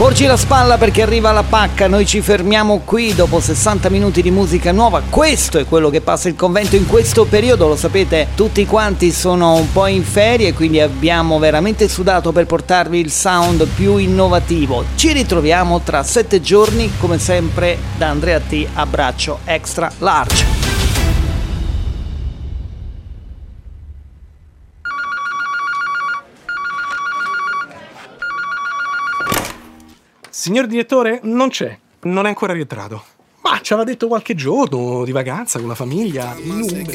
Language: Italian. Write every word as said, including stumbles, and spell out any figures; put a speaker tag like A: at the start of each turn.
A: Porgi la spalla perché arriva la pacca, noi ci fermiamo qui dopo sessanta minuti di musica nuova. Questo è quello che passa il convento in questo periodo, lo sapete, tutti quanti sono un po' in ferie, quindi abbiamo veramente sudato per portarvi il sound più innovativo. Ci ritroviamo tra sette giorni, come sempre da Andrea T, abbraccio extra large.
B: Signor direttore, non c'è, non è ancora rientrato. Ma ci aveva detto qualche giorno di vacanza con la famiglia.